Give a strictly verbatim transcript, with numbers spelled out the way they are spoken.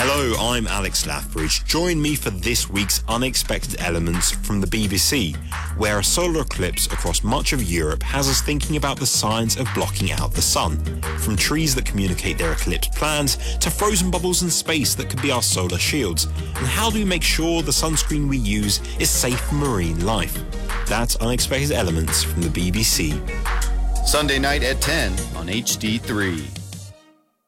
Hello, I'm Alex Lathbridge. Join me for this week's Unexpected Elements from the B B C, where a solar eclipse across much of Europe has us thinking about the science of blocking out the sun. From trees that communicate their eclipse plans to frozen bubbles in space that could be our solar shields. And how do we make sure the sunscreen we use is safe for marine life? That's Unexpected Elements from the B B C. Sunday night at ten on H D three.